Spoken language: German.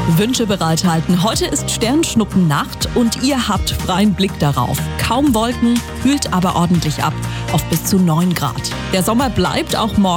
Wünsche bereithalten. Heute ist Sternschnuppennacht und ihr habt freien Blick darauf. Kaum Wolken, kühlt aber ordentlich ab auf bis zu 9 Grad. Der Sommer bleibt auch morgen.